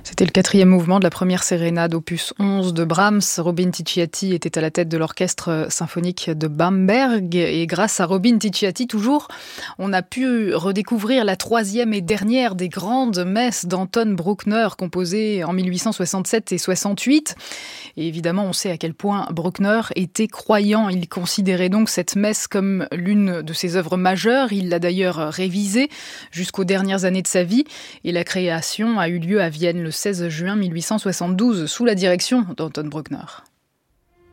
C'était le 4e mouvement de la première sérénade opus 11 de Brahms. Robin Ticciati était à la tête de l'orchestre symphonique de Bamberg. Et grâce à Robin Ticciati, toujours, on a pu redécouvrir la 3e et dernière des grandes messes d'Anton Bruckner, composées en 1867 et 68. Et évidemment, on sait à quel point Bruckner était croyant. Il considérait donc cette messe comme l'une de ses œuvres majeures. Il l'a d'ailleurs révisée jusqu'aux dernières années de sa vie. Et la création a eu lieu à Vienne le 16 juin 1872, sous la direction d'Anton Bruckner.